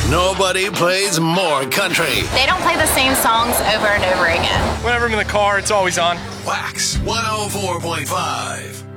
Nobody plays more country. They don't play the same songs over and over again. Whenever I'm in the car, it's always on. Wax 104.5.